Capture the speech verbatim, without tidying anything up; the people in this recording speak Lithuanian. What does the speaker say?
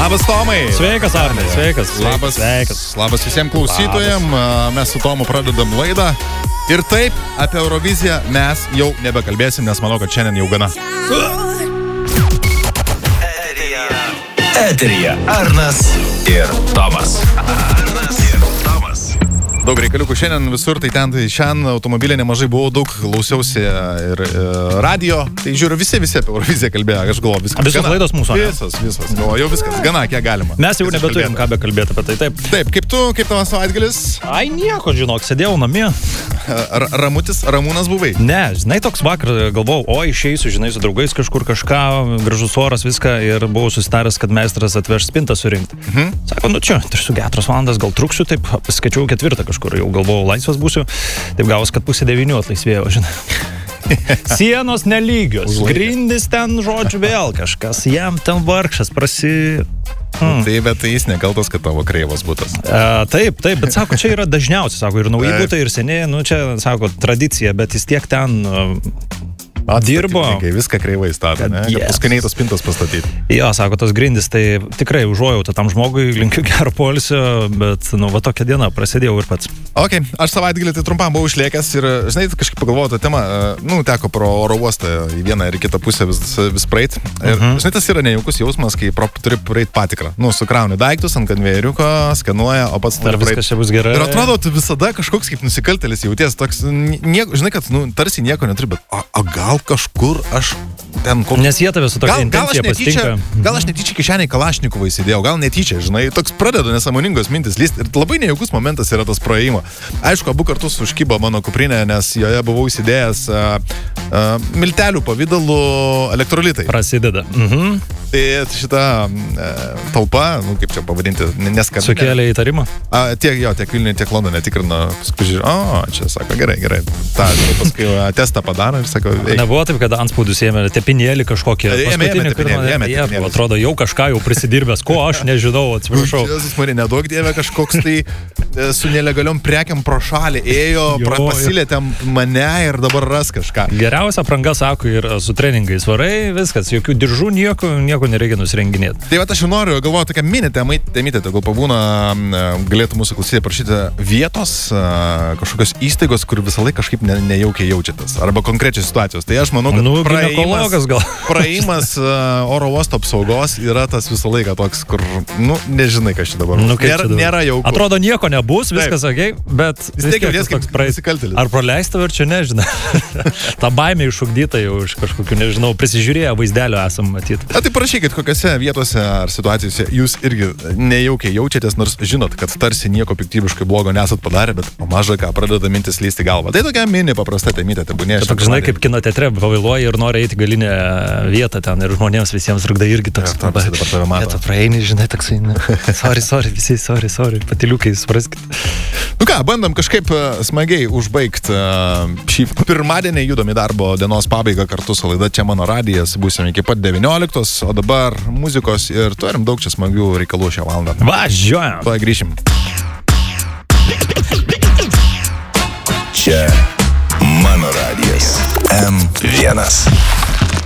Labas, Tomai. Sveikas, Arnai, sveikas. Labas, sveikas. Labas visiems klausytojams. Mes su Tomu pradedam laidą. Ir taip, apie Euroviziją mes jau nebekalbėsim, nes manau, kad šiandien jau gana. Eteryje Arnas ir Tomas. Arnas ir Tomas. Daug reikaliukų šiandien visur, tai ten, tai šiandien automobilė nemažai buvo, daug klausiausi ir e, radio, tai žiūriu, visi, visi apie Euroviziją kalbėjo, aš galvoju, viskas. Visos laidos mūsų, ne? Visas, visas, galvoju, jau viskas, gana, kiek galima. Mes jau nebeturim ką bekalbėti apie tai, taip. Taip, kaip tu, kaip tavo savaitgalis? Ai, nieko, žinok, sėdėjau namie. Ar, ramutis, ramūnas buvai? Ne, žinai, toks vakar galvojau, o išeisiu, žinai, su draugais kažkur kažką, gražus oras, viską, ir buvau susitaręs, kad meistras atveš spintą surinkti. Mhm. Sako, nu čia, tarsi keturias valandas, gal truksiu, taip, paskaičiau ketvirtą kažkur, jau galvojau, laisvas būsiu, taip gavos, kad pusė devynių atlaisvėjo, žinai. Sienos nelygios, grindis ten, žodžiu, vėl kažkas, jam ten vargšas prasi... Hmm. Tai, bet jis nekaltas, kad tavo kreivas būtas. A, taip, taip, bet sako, čia yra dažniausiai, sako, ir nauji būtai, ir seniai, nu čia, sako, tradicija, bet jis tiek ten... Uh, dirbo. Viską kreivai statė, ne? Kad paskaniai tos spintos pastatyti. Jo, sako, tos grindis, tai tikrai užuojauta tam žmogui, linkiu gero poilsio, bet, nu, va tokia diena, prasidėjau ir pats. Ok, aš savaitgalį tai trumpam buvau išlėkęs ir, žinai, kažkaip pagalvojau tą temą, nu, teko pro oro uostą į vieną ir kitą pusę vis, vis praeit. Ir, uh-huh. žinai, tas yra nejaukus jausmas, kai pro, turi praeit patikrą. Nu, sukrauni daiktus ant konvejeriuko, skenuoja, o pats turi praeit. Viskas čia bus gerai. Ir atrodo, tu visada kažkoks kaip nusikaltėlis jauties, toks, nieko, žinai, kad, nu, tarsi nieko neturi, bet, o, o gal kažkur aš ten... Kol... Nes jie tave su tokia intencija pasitinka. Gal aš netyčia kišeniai Kalašnikovą įsidėjau, gal netyčia, žinai, toks pradeda nesąmoningos mintis lysti. Ir labai nejaukus momentas yra tas praėjimo. Aišku, abu kartus užkybo mano kuprinė, nes joje buvau įsidėjęs uh, uh, miltelių pavydalų elektrolitai. Prasideda. Mhm. Tai šita uh, talpa, nu kaip čia pavadinti, neskambina. Sukėlė įtarimą? A, tiek jo, tiek Vilniuje, tiek Londone tikrino, paskui žiūrėjau, o, čia sako, gerai, gerai. Ta, paskui testą padaro ir sako, eik. Nebuvo taip, kad antspaudus ėmė tepinėlį kažkokį. Ėmė, ėmė tepinėlį, ėmė tepinėlį. Atrodo, jau kažką jau prisidirbęs, ko aš nežinau, atsiprašau. Jėzus Marija, neduok Dieve, kažkoks tai su nelegaliom prekiam pro šalį ėjo, jo, pasilietėm mane ir dabar ras kažką. Geriausia apranga, sako, ir su treningais varai, viskas, jokių diržų, nieko, nieko nereikia nusirenginėti. Tai va, aš jau noriu, galvoju, tokia mini temai, temytė, gal pabūna, galėtų mūsų klausytojai prašyti vietos, kažkokios įstaigos, kur visą laiką kažkaip ne, nejaukiai jaučiatės, arba konkrečios situacijos. Tai aš manau, kad nu, praėjimas, gal. praėjimas oro uosto apsaugos yra tas visą laiką toks, kur, nu, nežinai, kas čia dabar. Nu, nėra, čia nėra jauku. Atrodo, nieko nebus, viskas okei, okay, bet vis tiek jautiesi kaip nusikaltėlis. Ar praleista, ar čia nežinai. Ta baimė išugdyta jau iš kažkokių, nežinau, prisižiūrėję vaizdelio esam matyti. A, tai parašykit, kokiose vietose ar situacijose jūs irgi nejaukiai jaučiatės, nors žinot, kad tarsi nieko piktybiškai blogo nesat padarę, bet maža ką pradeda mintis lysti galvą. Tai tokia mini paprasta temytė, tai būnė. Toks, žinai, kaip kino teatre pavailuoji ir nori eiti galinę vietą ten ir žmonėms visiems rūkdai irgi toks. Ja, dabar tave mato. Tu praeini, žinai, toksai, ne. sorry, sorry, visi, sorry, sorry, patiliukai, supraskit. Nu ką, bandom kažkaip smagiai užbaigti šį pirmadienį, judam į darbo dienos pabaigą kartu su laida Čia mano radijas, būsim iki pat devynioliktos, o dabar muzikos ir turim daug čia smagių reikalų šią valandą. Važiuojam. Tuoj grįšim. Čia mano radijas M vienas.